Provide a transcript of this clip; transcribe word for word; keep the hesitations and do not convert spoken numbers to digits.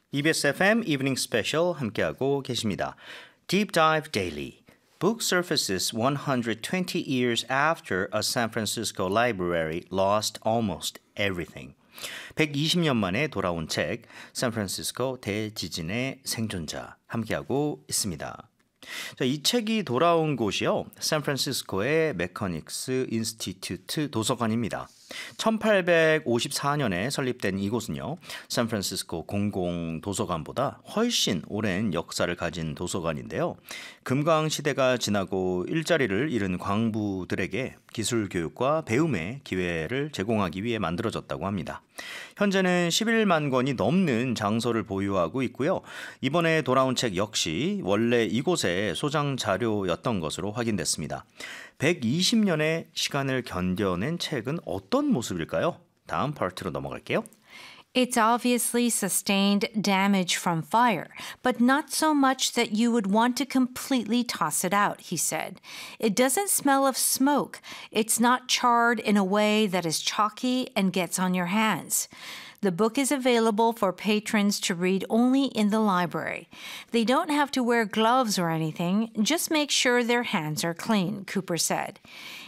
이비에스 에프엠 Evening Special 함께하고 계십니다. Deep Dive Daily. Book surfaces one hundred twenty years after a San Francisco library lost almost everything. 백이십 년 만에 돌아온 책, 샌프란시스코 대지진의 생존자 함께하고 있습니다. 자, 이 책이 돌아온 곳이요. 샌프란시스코의 메커닉스 인스티튜트 도서관입니다. 천팔백오십사 년에 설립된 이곳은요. 샌프란시스코 공공도서관보다 훨씬 오랜 역사를 가진 도서관인데요. 금광시대가 지나고 일자리를 잃은 광부들에게 기술 교육과 배움의 기회를 제공하기 위해 만들어졌다고 합니다. 현재는 십일만 권이 넘는 장서를 보유하고 있고요. 이번에 돌아온 책 역시 원래 이곳의 소장 자료였던 것으로 확인됐습니다. 백이십 년의 시간을 견뎌낸 책은 어떤 모습일까요? 다음 파트로 넘어갈게요. It's obviously sustained damage from fire, but not so much that you would want to completely toss it out, he said. It doesn't smell of smoke. It's not charred in a way that is chalky and gets on your hands. The book is available for patrons to read only in the library. They don't have to wear gloves or anything. Just make sure their hands are clean, Cooper said.